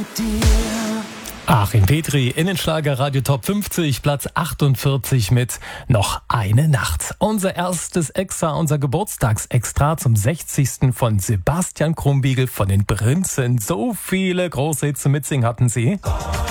Achim Petri, Innenschlager Radio Top 50, Platz 48 mit Noch eine Nacht. Unser erstes Extra, unser Geburtstagsextra zum 60. von Sebastian Krumbiegel von den Prinzen. So viele große Hits zu mitsingen hatten sie.